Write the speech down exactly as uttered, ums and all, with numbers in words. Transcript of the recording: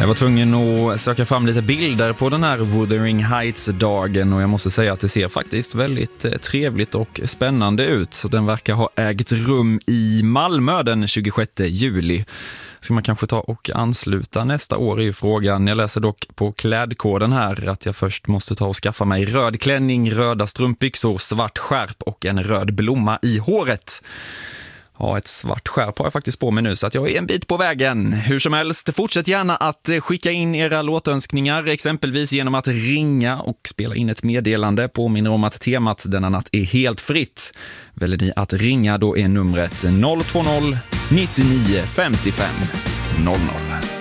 Jag var tvungen att söka fram lite bilder på den här Wuthering Heights-dagen och jag måste säga att det ser faktiskt väldigt trevligt och spännande ut. Så den verkar ha ägt rum i Malmö den tjugosjätte juli. Ska man kanske ta och ansluta nästa år är ju frågan. Jag läser dock på klädkoden här att jag först måste ta och skaffa mig röd klänning, röda strumpbyxor, svart skärp och en röd blomma i håret. Ja, ett svart skärp har jag faktiskt på mig nu så att jag är en bit på vägen. Hur som helst, fortsätt gärna att skicka in era låtönskningar, exempelvis genom att ringa och spela in ett meddelande. Påminner om att temat denna natt är helt fritt. Väljer ni att ringa, då är numret noll två noll nio nio fem fem noll noll.